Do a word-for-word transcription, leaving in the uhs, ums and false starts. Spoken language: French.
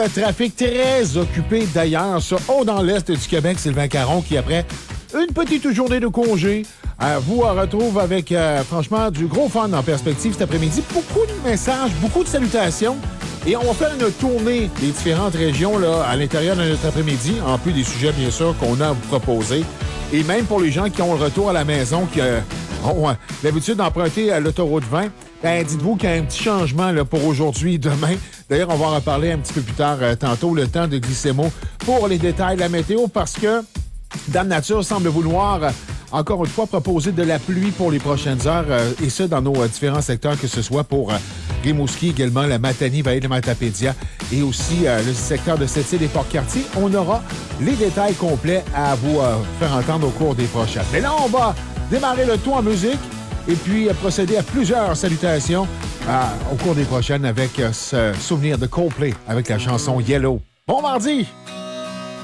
Un trafic très occupé d'ailleurs, ça, haut dans l'est du Québec, Sylvain Caron, qui après une petite journée de congé, euh, vous euh, retrouve avec, euh, franchement, du gros fun en perspective cet après-midi. Beaucoup de messages, beaucoup de salutations. Et on va faire une tournée des différentes régions là, à l'intérieur de notre après-midi, en plus des sujets, bien sûr, qu'on a à vous proposer. Et même pour les gens qui ont le retour à la maison, qui euh, ont euh, l'habitude d'emprunter euh, l'autoroute vingt, ben, dites-vous qu'il y a un petit changement là, pour aujourd'hui et demain. D'ailleurs, on va en reparler un petit peu plus tard, euh, tantôt, le temps de glisser mot pour les détails de la météo, parce que Dame Nature semble vouloir, euh, encore une fois, proposer de la pluie pour les prochaines heures, euh, et ça dans nos euh, différents secteurs, que ce soit pour euh, Rimouski, également la Matanie, Vallée de Matapédia, et aussi euh, le secteur de Sept-Îles et Port-Cartier. On aura les détails complets à vous euh, faire entendre au cours des prochaines. Mais là, on va démarrer le tout en musique et puis euh, procéder à plusieurs salutations euh, au cours des prochaines avec euh, ce souvenir de Coldplay avec la chanson Yellow. Bon mardi!